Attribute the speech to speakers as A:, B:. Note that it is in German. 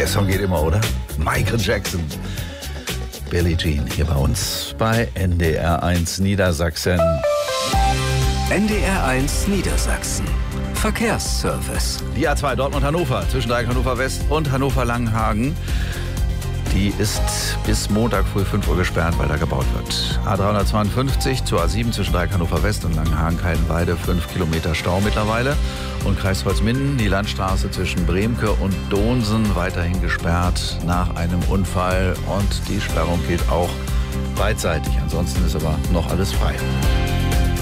A: Der Song geht immer, oder? Michael Jackson. Billie Jean hier bei uns bei NDR1 Niedersachsen.
B: NDR1 Niedersachsen. Verkehrsservice.
A: Die A2 Dortmund-Hannover zwischen Dreieck Hannover West und Hannover-Langenhagen. Die ist bis Montag früh 5 Uhr gesperrt, weil da gebaut wird. A352 zur A7 zwischen Dreieck Hannover West und Langenhagen-Keilenweide. 5 Kilometer Stau mittlerweile. Und Kreis Holzminden, die Landstraße zwischen Bremke und Donsen weiterhin gesperrt nach einem Unfall. Und die Sperrung geht auch beidseitig. Ansonsten ist aber noch alles frei.